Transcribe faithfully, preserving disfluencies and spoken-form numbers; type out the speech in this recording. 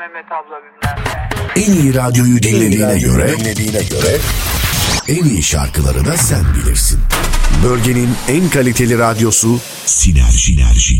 Mehmet abla bilmem ne. En iyi radyoyu dinlediğine göre, dinlediğine göre en iyi şarkıları da sen bilirsin. Bölgenin en kaliteli radyosu Sinerji. Sinerji.